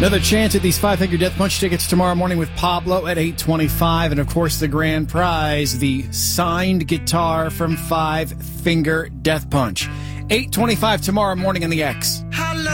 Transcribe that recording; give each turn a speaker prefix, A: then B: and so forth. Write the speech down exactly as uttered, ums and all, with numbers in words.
A: Another chance at these Five Finger Death Punch tickets tomorrow morning with Pablo at eight twenty-five. And, of course, the grand prize, the signed guitar from Five Finger Death Punch. eight twenty-five tomorrow morning on the X.